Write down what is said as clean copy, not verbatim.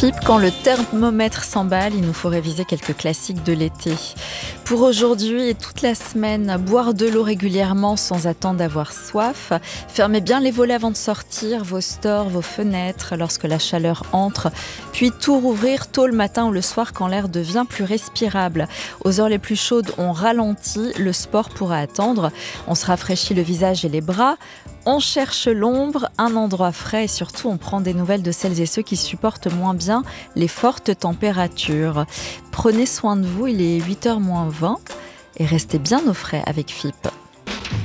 FIP, quand le thermomètre s'emballe, il nous faut réviser quelques classiques de l'été. Pour aujourd'hui et toute la semaine, boire de l'eau régulièrement sans attendre d'avoir soif. Fermez bien les volets avant de sortir, vos stores, vos fenêtres lorsque la chaleur entre. Puis tout rouvrir tôt le matin ou le soir quand l'air devient plus respirable. Aux heures les plus chaudes, on ralentit, le sport pourra attendre. On se rafraîchit le visage et les bras. On cherche l'ombre, un endroit frais et surtout on prend des nouvelles de celles et ceux qui supportent moins bien les fortes températures. Prenez soin de vous, il est 8h moins 20 et restez bien au frais avec FIP.